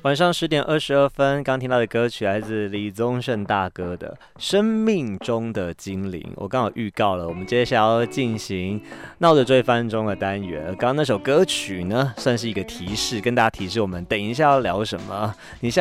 晚上10点22分，刚听到的歌曲来自李宗盛大哥的《生命中的精灵》。我刚好预告了，我们接下来要进行闹着追番中的单元。刚刚那首歌曲呢，算是一个提示，跟大家提示我们等一下要聊什么。你现在